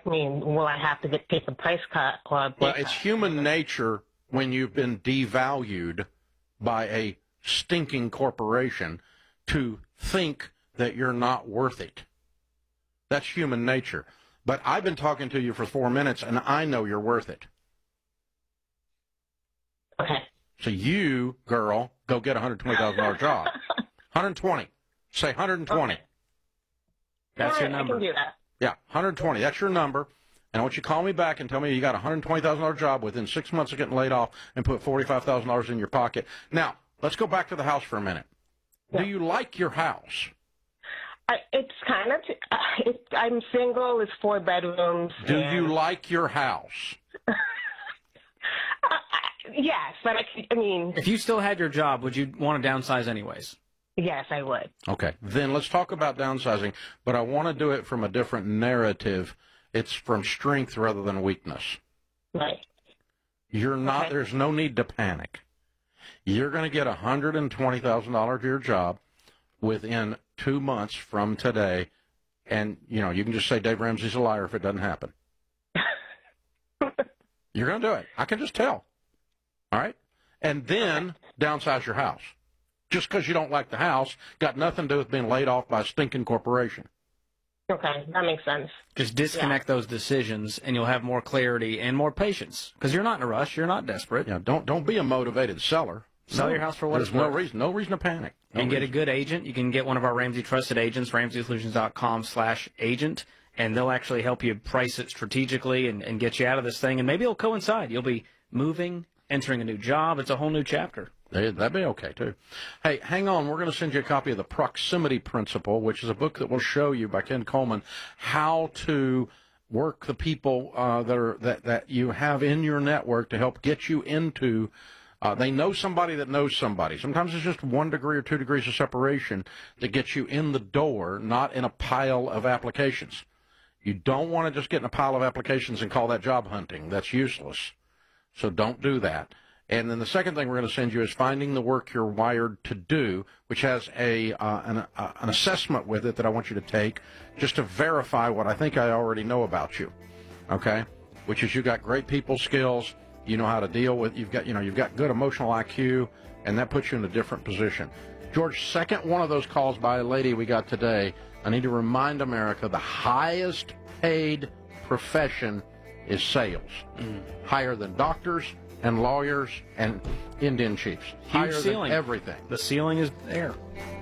I mean, will I have to take a price cut or a pay Well, cut? it's human nature when you've been devalued by a stinking corporation to think that you're not worth it. That's human nature. But I've been talking to you for 4 minutes, and I know you're worth it. Okay. So you, girl, go get a $120,000 job. 120. Say 120. Okay. That's your I number. can do that. Yeah, 120. That's your number. And I want you to call me back and tell me you got a $120,000 job within 6 months of getting laid off and put $45,000 in your pocket. Now, let's go back to the house for a minute. Yeah. Do you like your house? It's kind of, I'm single, it's 4 bedrooms. Do and, you like your house? yes, but I mean, If you still had your job, would you want to downsize anyways? yes, I would. Okay, then let's talk about downsizing, but I want to do it from a different narrative. It's from strength rather than weakness. Right. You're not, Okay. There's no need to panic. You're going to get a $120,000 to your job within 2 months from today, and, you know, you can just say Dave Ramsey's a liar if it doesn't happen. You're going to do it. I can just tell. All right? And then downsize your house. Just because you don't like the house got nothing to do with being laid off by a stinking corporation. Okay, that makes sense. Just disconnect those decisions, and you'll have more clarity and more patience. Because you're not in a rush. You're not desperate. Yeah, don't be a motivated seller. Sell your house for what There's it's no worth. reason. No reason to panic. No And get a reason. good agent. You can get one of our Ramsey trusted agents, RamseySolutions.com/agent, and they'll actually help you price it strategically and get you out of this thing. And maybe it'll coincide. You'll be moving, entering a new job. It's a whole new chapter. That'd be okay, too. Hey, hang on. We're going to send you a copy of The Proximity Principle, which is a book that will show you by Ken Coleman how to work the people that you have in your network to help get you into. They know somebody that knows somebody. Sometimes it's just 1 degree or 2 degrees of separation that gets you in the door, not in a pile of applications. You don't want to just get in a pile of applications and call that job hunting. That's useless. So don't do that. And then the second thing we're going to send you is Finding the Work You're Wired to Do, which has an assessment with it that I want you to take just to verify what I think I already know about you. Okay? Which is you got great people skills. You know how to deal with, you've got good emotional IQ, and that puts you in a different position. George, second one of those calls by a lady we got today, I need to remind America the highest paid profession is sales. Higher than doctors and lawyers and Indian chiefs. Higher than everything. The ceiling is there.